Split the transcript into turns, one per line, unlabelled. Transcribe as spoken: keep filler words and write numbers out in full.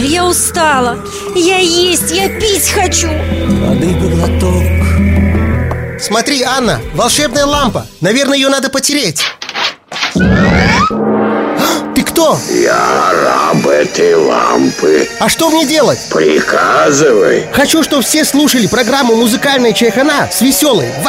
я устала. Я есть, я пить хочу.
Воды бы глоток.
Смотри, Анна, волшебная лампа. Наверное, ее надо потереть. Ты кто?
Я раб этой лампы.
А что мне делать?
Приказывай.
Хочу, чтобы все слушали программу «Музыкальная чайхана» с Веселой.